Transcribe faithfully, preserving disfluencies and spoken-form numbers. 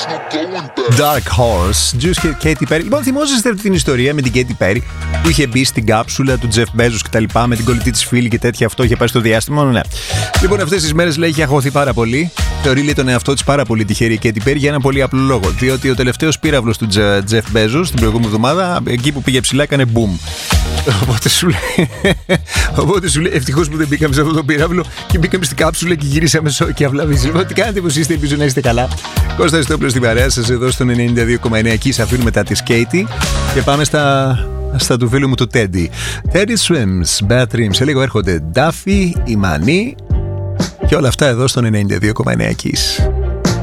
Dark Horse, Juice και Katy Perry. Λοιπόν, θυμόσαστε την ιστορία με την Katy Perry που είχε μπει στην κάψουλα του Jeff Bezos και τα λοιπά, με την κολλητή της φίλη και τέτοια. Αυτό είχε πάει στο διάστημα. Ναι. Λοιπόν, αυτές τις μέρες λέει έχει αγχωθεί πάρα πολύ. Θεωρεί λέει, τον εαυτό της πάρα πολύ τυχερή η Katy Perry για ένα πολύ απλό λόγο. Διότι ο τελευταίος πύραυλος του Jeff Bezos την προηγούμενη εβδομάδα, εκεί που πήγε ψηλά, έκανε boom. Οπότε σου λέει, οπότε σου λέει ευτυχώς που δεν μπήκαμε σε αυτό το πύραυλο και μπήκαμε στην κάψουλα και γυρίσαμε και αυλαβείς. Λοιπόν, τι κάνετε, πως είστε, ελπίζω να είστε καλά. Κώστα Ιστόπουλος στην παρέα σας εδώ στον ενενήντα δύο κόμμα εννέα. Εκεί αφήνουμε μετά τη Katy και πάμε στα, στα του φίλου μου του Teddy. Teddy Swims, Bad Dreams. Σε λίγο έρχονται Duffy, η Μανή και όλα αυτά εδώ στον ενενήντα δύο κόμμα εννέα.